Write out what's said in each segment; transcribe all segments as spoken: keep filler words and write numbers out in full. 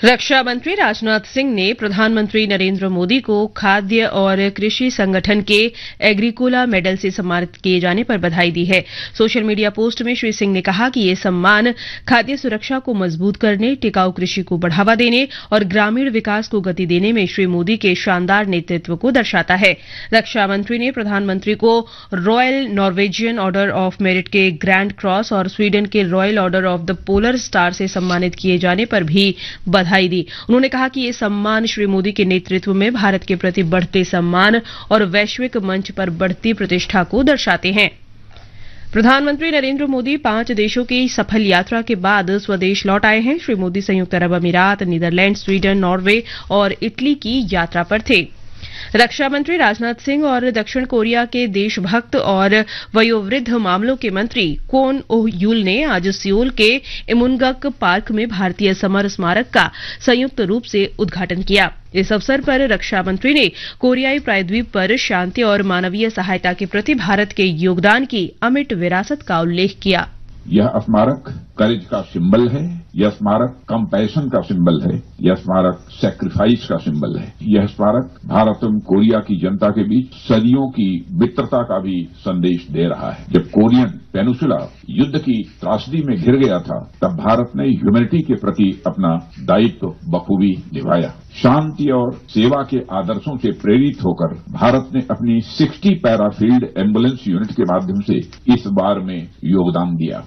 रक्षा मंत्री राजनाथ सिंह ने प्रधानमंत्री नरेंद्र मोदी को खाद्य और कृषि संगठन के एग्रीकोला मेडल से सम्मानित किए जाने पर बधाई दी है। सोशल मीडिया पोस्ट में श्री सिंह ने कहा कि ये सम्मान खाद्य सुरक्षा को मजबूत करने, टिकाऊ कृषि को बढ़ावा देने और ग्रामीण विकास को गति देने में श्री मोदी के शानदार नेतृत्व को दर्शाता है। रक्षा मंत्री ने प्रधानमंत्री को royal Norwegian order of merit के ग्रैंड क्रॉस और स्वीडन के royal order of the polar star से सम्मानित किए जाने पर भी बधाई दी। उन्होंने कहा कि ये सम्मान श्री मोदी के नेतृत्व में भारत के प्रति बढ़ते सम्मान और वैश्विक मंच पर बढ़ती प्रतिष्ठा को दर्शाते हैं। प्रधानमंत्री नरेंद्र मोदी पांच देशों की सफल यात्रा के बाद स्वदेश लौट आए हैं। श्री मोदी संयुक्त अरब अमीरात, नीदरलैंड, स्वीडन, नॉर्वे और इटली की यात्रा पर थे। रक्षा मंत्री राजनाथ सिंह और दक्षिण कोरिया के देशभक्त और वयोवृद्ध मामलों के मंत्री कोन ओह यूल ने आज सियोल के इमुनगक पार्क में भारतीय समर स्मारक का संयुक्त रूप से उद्घाटन किया। इस अवसर पर रक्षा मंत्री ने कोरियाई प्रायद्वीप पर शांति और मानवीय सहायता के प्रति भारत के योगदान की अमिट विरासत का उल्लेख किया। यह स्मारक करेज का सिंबल है, यह स्मारक कंपैशन का सिंबल है, यह स्मारक सैक्रिफाइस का सिंबल है। यह स्मारक भारत एवं कोरिया की जनता के बीच सदियों की मित्रता का भी संदेश दे रहा है। जब कोरियन पेनिसुला युद्ध की त्रासदी में घिर गया था, तब भारत ने ह्यूमैनिटी के प्रति अपना दायित्व बखूबी निभाया। शांति और सेवा के आदर्शों से प्रेरित होकर भारत ने अपनी साठ पैराफील्ड एम्बुलेंस यूनिट के माध्यम से इस बार में योगदान दिया।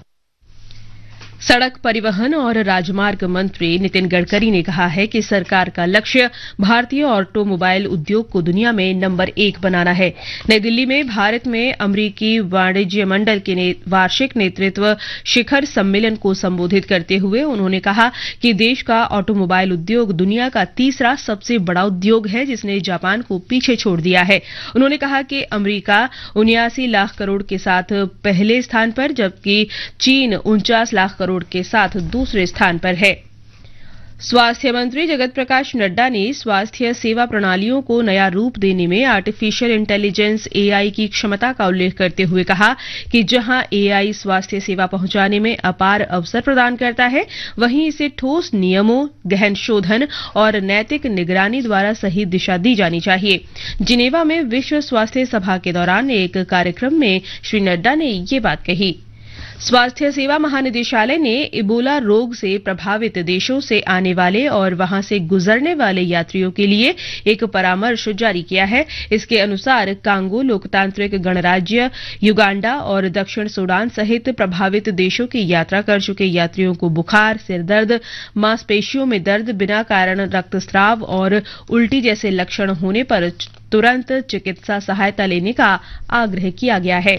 सड़क परिवहन और राजमार्ग मंत्री नितिन गडकरी ने कहा है कि सरकार का लक्ष्य भारतीय ऑटोमोबाइल उद्योग को दुनिया में नंबर एक बनाना है। नई दिल्ली में भारत में अमरीकी वाणिज्य मंडल के ने, वार्षिक नेतृत्व शिखर सम्मेलन को संबोधित करते हुए उन्होंने कहा कि देश का ऑटोमोबाइल उद्योग दुनिया का तीसरा सबसे बड़ा उद्योग है, जिसने जापान को पीछे छोड़ दिया है। उन्होंने कहा कि अमरीका उन्यासी लाख करोड़ के साथ पहले स्थान पर, जबकि चीन उनचास लाख करोड़ के साथ दूसरे स्थान पर है। स्वास्थ्य मंत्री जगत प्रकाश नड्डा ने स्वास्थ्य सेवा प्रणालियों को नया रूप देने में आर्टिफिशियल इंटेलिजेंस एआई की क्षमता का उल्लेख करते हुए कहा कि जहां एआई स्वास्थ्य सेवा पहुंचाने में अपार अवसर प्रदान करता है, वहीं इसे ठोस नियमों, गहन शोधन और नैतिक निगरानी द्वारा सही दिशा दी जानी चाहिए। जिनेवा में विश्व स्वास्थ्य सभा के दौरान एक कार्यक्रम में श्री नड्डा ने ये बात कही। स्वास्थ्य सेवा महानिदेशालय ने इबोला रोग से प्रभावित देशों से आने वाले और वहां से गुजरने वाले यात्रियों के लिए एक परामर्श जारी किया है। इसके अनुसार कांगो लोकतांत्रिक गणराज्य, युगांडा और दक्षिण सूडान सहित प्रभावित देशों की यात्रा कर चुके यात्रियों को बुखार, सिरदर्द, मांसपेशियों में दर्द, बिना कारण रक्तस्राव और उल्टी जैसे लक्षण होने पर तुरंत चिकित्सा सहायता लेने का आग्रह किया गया है।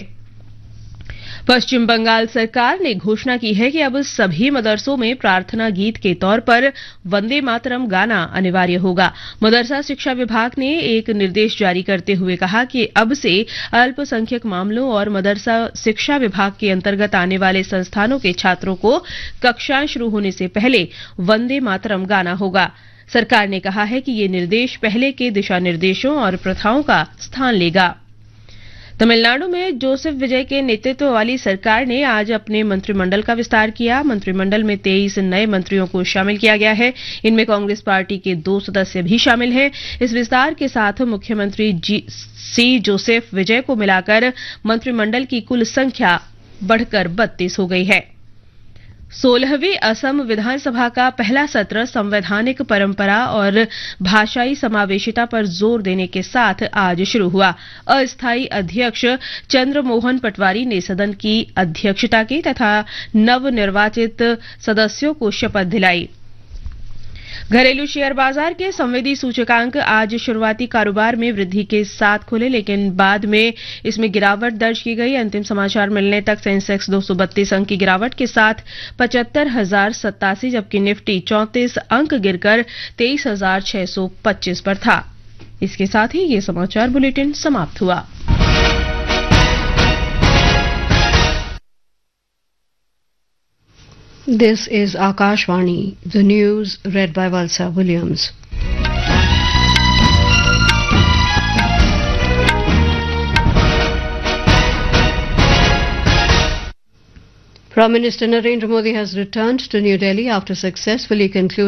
पश्चिम बंगाल सरकार ने घोषणा की है कि अब सभी मदरसों में प्रार्थना गीत के तौर पर वंदे मातरम गाना अनिवार्य होगा। मदरसा शिक्षा विभाग ने एक निर्देश जारी करते हुए कहा कि अब से अल्पसंख्यक मामलों और मदरसा शिक्षा विभाग के अंतर्गत आने वाले संस्थानों के छात्रों को कक्षाएं शुरू होने से पहले वंदे मातरम गाना होगा। सरकार ने कहा है कि ये निर्देश पहले के दिशा निर्देशों और प्रथाओं का स्थान लेगा। तमिलनाडु में जोसेफ विजय के नेतृत्व वाली सरकार ने आज अपने मंत्रिमंडल का विस्तार किया। मंत्रिमंडल में तेईस नए मंत्रियों को शामिल किया गया है। इनमें कांग्रेस पार्टी के दो सदस्य भी शामिल हैं। इस विस्तार के साथ मुख्यमंत्री जी सी जोसेफ विजय को मिलाकर मंत्रिमंडल की कुल संख्या बढ़कर बत्तीस हो गई है। सोलहवीं असम विधानसभा का पहला सत्र संवैधानिक परंपरा और भाषाई समावेशिता पर जोर देने के साथ आज शुरू हुआ। अस्थायी अध्यक्ष चंद्रमोहन पटवारी ने सदन की अध्यक्षता की तथा नवनिर्वाचित सदस्यों को शपथ दिलाई। घरेलू शेयर बाजार के संवेदी सूचकांक आज शुरुआती कारोबार में वृद्धि के साथ खुले, लेकिन बाद में इसमें गिरावट दर्ज की गई। अंतिम समाचार मिलने तक सेंसेक्स दो सौ बत्तीस अंक की गिरावट के साथ पचहत्तर हजार सत्तासी, जबकि निफ्टी चौंतीस अंक गिरकर तेईस हजार छह सौ पच्चीस पर था। इसके साथ ही ये समाचार बुलेटिन समाप्त हुआ। This is Akashvani, the news read by Valsa Williams. Prime Minister Narendra Modi has returned to New Delhi after successfully concluding